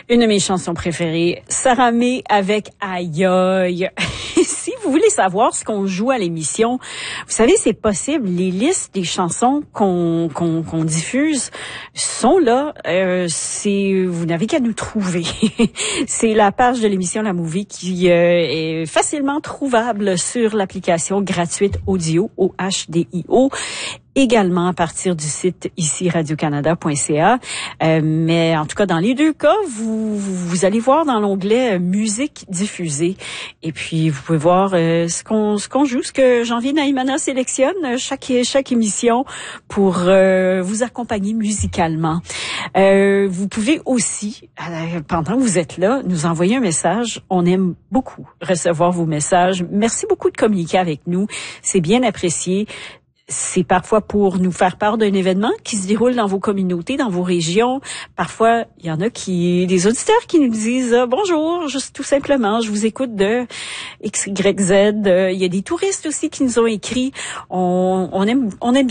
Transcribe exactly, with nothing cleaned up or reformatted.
Une de mes chansons préférées, Sarah May avec Aïe aïe. Si vous voulez savoir ce qu'on joue à l'émission, vous savez, c'est possible. Les listes des chansons qu'on qu'on, qu'on diffuse sont là. Euh, c'est vous n'avez qu'à nous trouver. C'est la page de l'émission La Movie qui euh, est facilement trouvable sur l'application gratuite audio O H D I O. Également à partir du site ici radio canada point c a. Euh, mais en tout cas, dans les deux cas, vous, vous allez voir dans l'onglet euh, musique diffusée. Et puis, vous pouvez voir euh, ce qu'on ce qu'on joue, ce que Janvier Naïmana sélectionne euh, chaque chaque émission pour euh, vous accompagner musicalement. Euh, vous pouvez aussi, euh, pendant que vous êtes là, nous envoyer un message. On aime beaucoup recevoir vos messages. Merci beaucoup de communiquer avec nous. C'est bien apprécié. C'est parfois pour nous faire part d'un événement qui se déroule dans vos communautés, dans vos régions. Parfois, il y en a qui, des auditeurs qui nous disent euh, bonjour, juste tout simplement, je vous écoute de X Y Z. Euh, il y a des touristes aussi qui nous ont écrit. On, on aime, on aime